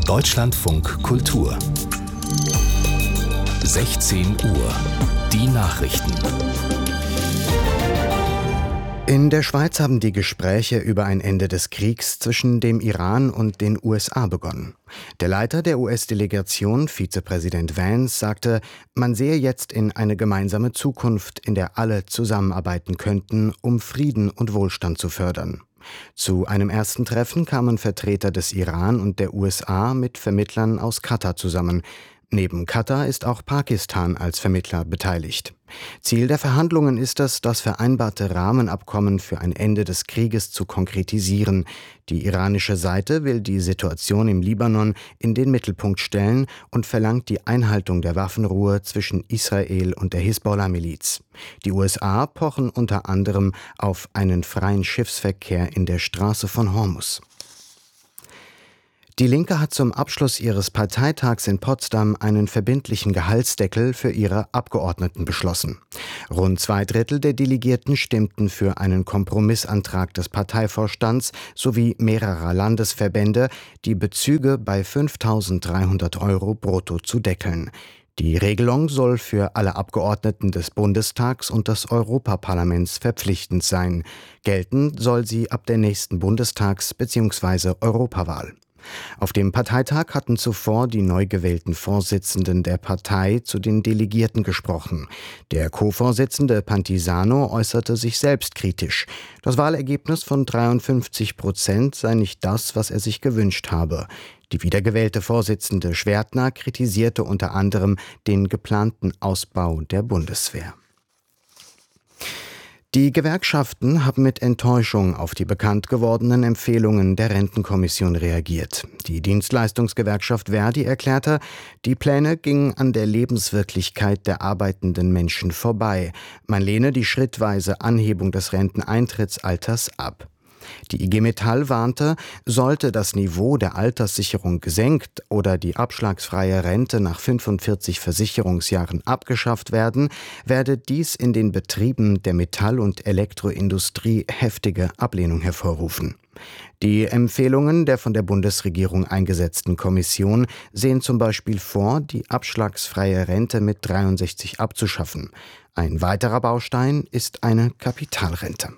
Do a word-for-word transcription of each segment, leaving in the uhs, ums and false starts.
Deutschlandfunk Kultur sechzehn Uhr. Die Nachrichten. In der Schweiz haben die Gespräche über ein Ende des Kriegs zwischen dem Iran und den U S A begonnen. Der Leiter der U S-Delegation, Vizepräsident Vance, sagte, man sehe jetzt in eine gemeinsame Zukunft, in der alle zusammenarbeiten könnten, um Frieden und Wohlstand zu fördern. Zu einem ersten Treffen kamen Vertreter des Iran und der U S A mit Vermittlern aus Katar zusammen. Neben Katar ist auch Pakistan als Vermittler beteiligt. Ziel der Verhandlungen ist es, das vereinbarte Rahmenabkommen für ein Ende des Krieges zu konkretisieren. Die iranische Seite will die Situation im Libanon in den Mittelpunkt stellen und verlangt die Einhaltung der Waffenruhe zwischen Israel und der Hisbollah-Miliz. Die U S A pochen unter anderem auf einen freien Schiffsverkehr in der Straße von Hormuz. Die Linke hat zum Abschluss ihres Parteitags in Potsdam einen verbindlichen Gehaltsdeckel für ihre Abgeordneten beschlossen. Rund zwei Drittel der Delegierten stimmten für einen Kompromissantrag des Parteivorstands sowie mehrerer Landesverbände, die Bezüge bei fünftausenddreihundert Euro brutto zu deckeln. Die Regelung soll für alle Abgeordneten des Bundestags und des Europaparlaments verpflichtend sein. Gelten soll sie ab der nächsten Bundestags- bzw. Europawahl. Auf dem Parteitag hatten zuvor die neu gewählten Vorsitzenden der Partei zu den Delegierten gesprochen. Der Co-Vorsitzende Pantisano äußerte sich selbstkritisch. Das Wahlergebnis von dreiundfünfzig Prozent sei nicht das, was er sich gewünscht habe. Die wiedergewählte Vorsitzende Schwertner kritisierte unter anderem den geplanten Ausbau der Bundeswehr. Die Gewerkschaften haben mit Enttäuschung auf die bekannt gewordenen Empfehlungen der Rentenkommission reagiert. Die Dienstleistungsgewerkschaft Verdi erklärte, die Pläne gingen an der Lebenswirklichkeit der arbeitenden Menschen vorbei. Man lehne die schrittweise Anhebung des Renteneintrittsalters ab. Die I G Metall warnte, sollte das Niveau der Alterssicherung gesenkt oder die abschlagsfreie Rente nach fünfundvierzig Versicherungsjahren abgeschafft werden, werde dies in den Betrieben der Metall- und Elektroindustrie heftige Ablehnung hervorrufen. Die Empfehlungen der von der Bundesregierung eingesetzten Kommission sehen zum Beispiel vor, die abschlagsfreie Rente mit dreiundsechzig abzuschaffen. Ein weiterer Baustein ist eine Kapitalrente.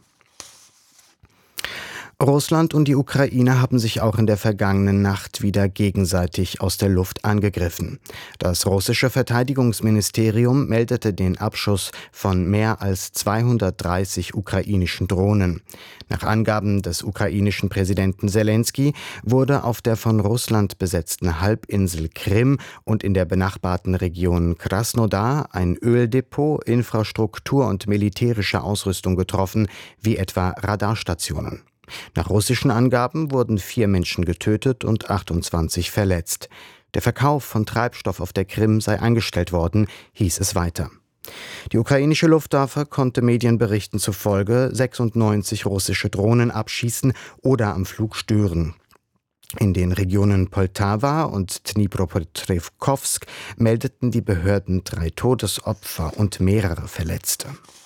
Russland und die Ukraine haben sich auch in der vergangenen Nacht wieder gegenseitig aus der Luft angegriffen. Das russische Verteidigungsministerium meldete den Abschuss von mehr als zweihundertdreißig ukrainischen Drohnen. Nach Angaben des ukrainischen Präsidenten Selenskyj wurde auf der von Russland besetzten Halbinsel Krim und in der benachbarten Region Krasnodar ein Öldepot, Infrastruktur und militärische Ausrüstung getroffen, wie etwa Radarstationen. Nach russischen Angaben wurden vier Menschen getötet und achtundzwanzig verletzt. Der Verkauf von Treibstoff auf der Krim sei eingestellt worden, hieß es weiter. Die ukrainische Luftwaffe konnte Medienberichten zufolge sechsundneunzig russische Drohnen abschießen oder am Flug stören. In den Regionen Poltawa und Dnipropetrovsk meldeten die Behörden drei Todesopfer und mehrere Verletzte.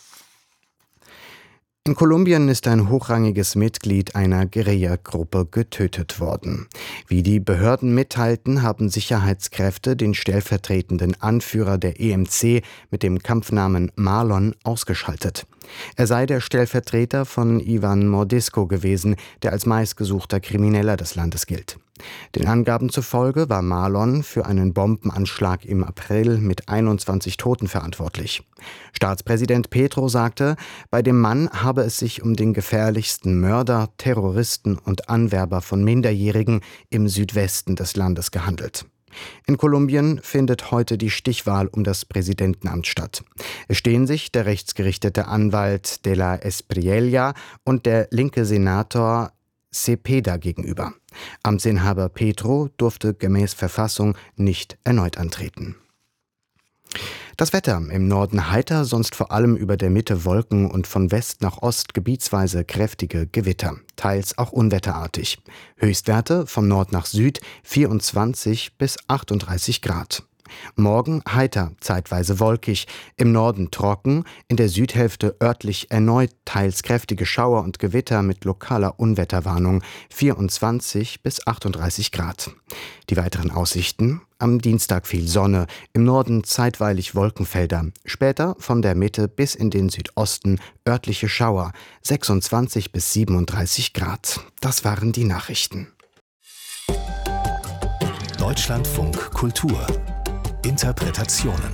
In Kolumbien ist ein hochrangiges Mitglied einer Guerillagruppe getötet worden. Wie die Behörden mitteilten, haben Sicherheitskräfte den stellvertretenden Anführer der E M C mit dem Kampfnamen Marlon ausgeschaltet. Er sei der Stellvertreter von Ivan Mordisco gewesen, der als meistgesuchter Krimineller des Landes gilt. Den Angaben zufolge war Marlon für einen Bombenanschlag im April mit einundzwanzig Toten verantwortlich. Staatspräsident Petro sagte, bei dem Mann habe es sich um den gefährlichsten Mörder, Terroristen und Anwerber von Minderjährigen im Südwesten des Landes gehandelt. In Kolumbien findet heute die Stichwahl um das Präsidentenamt statt. Es stehen sich der rechtsgerichtete Anwalt de la Espriella und der linke Senator Cepeda gegenüber. Amtsinhaber Petro durfte gemäß Verfassung nicht erneut antreten. Das Wetter: im Norden heiter, sonst vor allem über der Mitte Wolken und von West nach Ost gebietsweise kräftige Gewitter, teils auch unwetterartig. Höchstwerte von Nord nach Süd vierundzwanzig bis achtunddreißig Grad. Morgen heiter, zeitweise wolkig, im Norden trocken, in der Südhälfte örtlich erneut teils kräftige Schauer und Gewitter mit lokaler Unwetterwarnung, vierundzwanzig bis achtunddreißig Grad. Die weiteren Aussichten: am Dienstag viel Sonne, im Norden zeitweilig Wolkenfelder, später von der Mitte bis in den Südosten örtliche Schauer, sechsundzwanzig bis siebenunddreißig Grad. Das waren die Nachrichten. Deutschlandfunk Kultur. Interpretationen.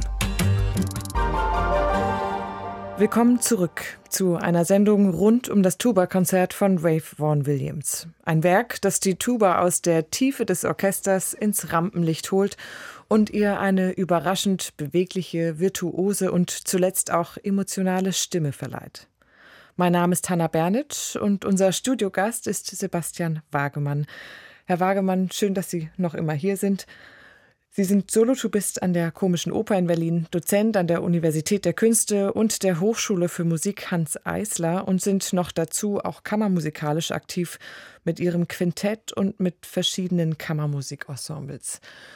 Willkommen zurück zu einer Sendung rund um das Tuba-Konzert von Ralph Vaughan Williams. Ein Werk, das die Tuba aus der Tiefe des Orchesters ins Rampenlicht holt und ihr eine überraschend bewegliche, virtuose und zuletzt auch emotionale Stimme verleiht. Mein Name ist Hannah Bernitsch und unser Studiogast ist Sebastian Wagemann. Herr Wagemann, schön, dass Sie noch immer hier sind. Sie sind Solotubist an der Komischen Oper in Berlin, Dozent an der Universität der Künste und der Hochschule für Musik Hanns Eisler und sind noch dazu auch kammermusikalisch aktiv mit ihrem Quintett und mit verschiedenen Kammermusikensembles.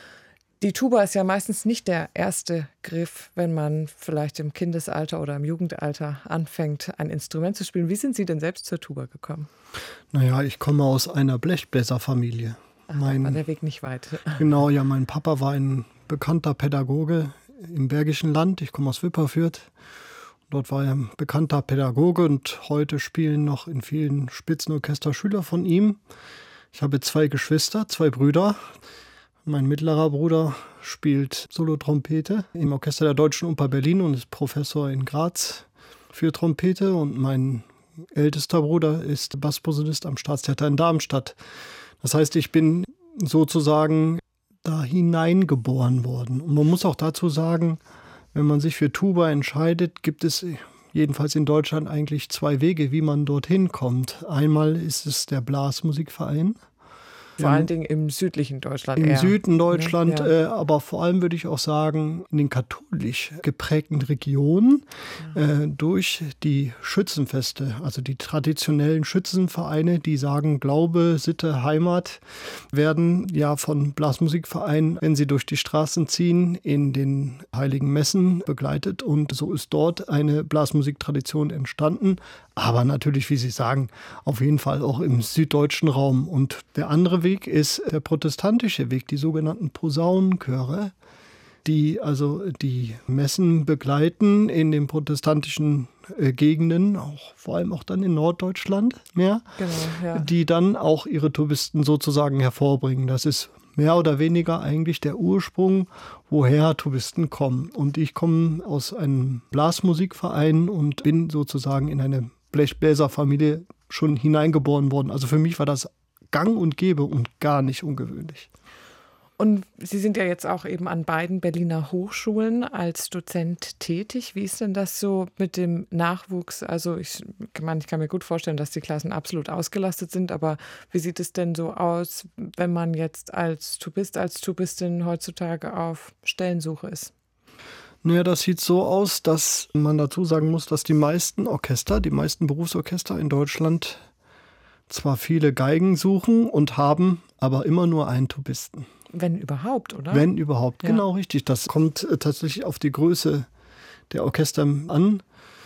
Die Tuba ist ja meistens nicht der erste Griff, wenn man vielleicht im Kindesalter oder im Jugendalter anfängt, ein Instrument zu spielen. Wie sind Sie denn selbst zur Tuba gekommen? Naja, ich komme aus einer Blechbläserfamilie. Ach, mein, war der Weg nicht weit. Genau, ja, mein Papa war ein bekannter Pädagoge im Bergischen Land. Ich komme aus Wipperfürth. Dort war er ein bekannter Pädagoge und heute spielen noch in vielen Spitzenorchester Schüler von ihm. Ich habe zwei Geschwister, zwei Brüder. Mein mittlerer Bruder spielt Solotrompete im Orchester der Deutschen Oper Berlin und ist Professor in Graz für Trompete. Und mein ältester Bruder ist Bassposaunist am Staatstheater in Darmstadt. Das heißt, ich bin sozusagen da hineingeboren worden. Und man muss auch dazu sagen, wenn man sich für Tuba entscheidet, gibt es jedenfalls in Deutschland eigentlich zwei Wege, wie man dorthin kommt. Einmal ist es der Blasmusikverein. Vor allen Dingen im südlichen Deutschland. Im eher. Süden Deutschland, Ja. äh, aber vor allem würde ich auch sagen, in den katholisch geprägten Regionen ja. äh, durch die Schützenfeste, also die traditionellen Schützenvereine, die sagen Glaube, Sitte, Heimat, werden ja von Blasmusikvereinen, wenn sie durch die Straßen ziehen, in den heiligen Messen begleitet. Und so ist dort eine Blasmusiktradition entstanden. Aber natürlich, wie Sie sagen, auf jeden Fall auch im süddeutschen Raum. Und der andere Weg ist der protestantische Weg, die sogenannten Posaunenchöre, die also die Messen begleiten in den protestantischen äh, Gegenden, auch vor allem auch dann in Norddeutschland mehr, Genau, ja. die dann auch ihre Tubisten sozusagen hervorbringen. Das ist mehr oder weniger eigentlich der Ursprung, woher Tubisten kommen. Und ich komme aus einem Blasmusikverein und bin sozusagen in eine Blechbläserfamilie schon hineingeboren worden. Also für mich war das gang und gäbe und gar nicht ungewöhnlich. Und Sie sind ja jetzt auch eben an beiden Berliner Hochschulen als Dozent tätig. Wie ist denn das so mit dem Nachwuchs? Also ich, ich meine, ich kann mir gut vorstellen, dass die Klassen absolut ausgelastet sind, aber wie sieht es denn so aus, wenn man jetzt als Tubist, als Tubistin heutzutage auf Stellensuche ist? Naja, das sieht so aus, dass man dazu sagen muss, dass die meisten Orchester, die meisten Berufsorchester in Deutschland zwar viele Geigen suchen und haben, aber immer nur einen Tubisten. Wenn überhaupt, oder? Wenn überhaupt, Ja. genau richtig. Das kommt äh, tatsächlich auf die Größe der Orchester an.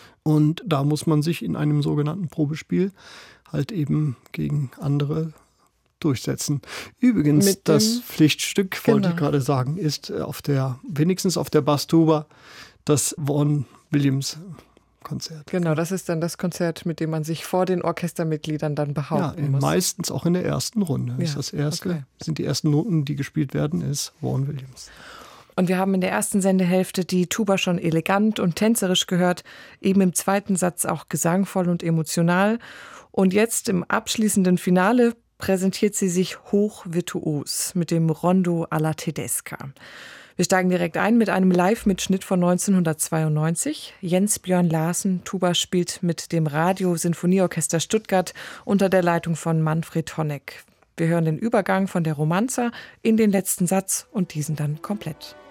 Und da muss man sich in einem sogenannten Probespiel halt eben gegen andere durchsetzen. Übrigens, Mit dem- das Pflichtstück, wollte Genau. ich gerade sagen, ist auf der, wenigstens auf der Basstuba, das Vaughan Williams Konzert. Genau, das ist dann das Konzert, mit dem man sich vor den Orchestermitgliedern dann Ja, behaupten in, muss. meistens auch in der ersten Runde. Ja, ist das erste, okay. sind die ersten Noten, die gespielt werden, ist Vaughan Williams. Und wir haben in der ersten Sendehälfte die Tuba schon elegant und tänzerisch gehört, eben im zweiten Satz auch gesangvoll und emotional. Und jetzt im abschließenden Finale präsentiert sie sich hochvirtuos mit dem Rondo alla Tedesca. Wir steigen direkt ein mit einem Live-Mitschnitt von neunzehnhundertzweiundneunzig. Jens Björn Larsen, Tuba, spielt mit dem Radio-Sinfonieorchester Stuttgart unter der Leitung von Manfred Honeck. Wir hören den Übergang von der Romanza in den letzten Satz und diesen dann komplett.